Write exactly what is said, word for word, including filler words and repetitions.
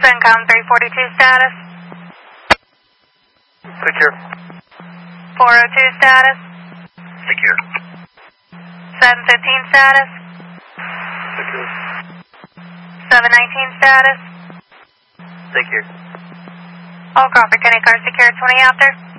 CENTCOM three forty-two status. Secure. four oh two status. Secure. seven fifteen status. Secure. seven nineteen status. Secure. All Crawford County cars secure twenty after.